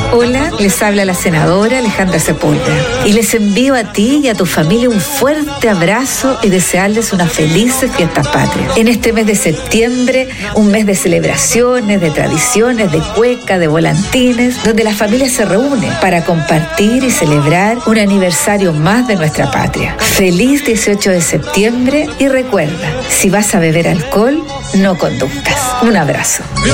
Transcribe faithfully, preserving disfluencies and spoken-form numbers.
Hola, les habla la senadora Alejandra Sepúlveda y les envío a ti y a tu familia un fuerte abrazo y desearles unas felices fiestas patrias. En este mes de septiembre, un mes de celebraciones, de tradiciones, de cueca, de volantines, donde la familia se reúne para compartir y celebrar un aniversario más de nuestra patria. Feliz dieciocho de septiembre y recuerda, si vas a beber alcohol, no conduzcas. Un abrazo.